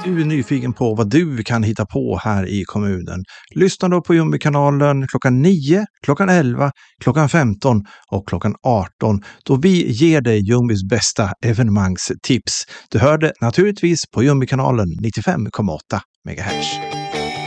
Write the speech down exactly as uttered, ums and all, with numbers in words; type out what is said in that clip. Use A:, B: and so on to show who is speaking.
A: du är nyfiken på vad du kan hitta på här i kommunen, lyssna då på Jumbi-kanalen klockan nio, klockan elva, klockan femton och klockan arton då vi ger dig Jumbis bästa evenemangstips. Du hörde naturligtvis på Jumbi-kanalen nittiofem komma åtta megahertz.